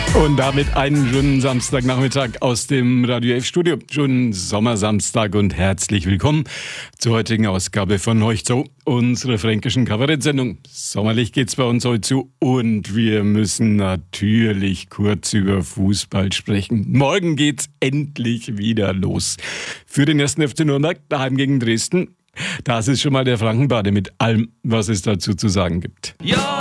Und damit einen schönen Samstagnachmittag aus dem Radio F-Studio. Schönen Sommersamstag und herzlich willkommen zur heutigen Ausgabe von Leuchtso, unserer fränkischen Kabarettsendung. Sommerlich geht's bei uns heute zu und wir müssen natürlich kurz über Fußball sprechen. Morgen geht's endlich wieder los. Für den 1. FC Nürnberg, daheim gegen Dresden. Das ist schon mal der Frankenbade mit allem, was es dazu zu sagen gibt. Ja!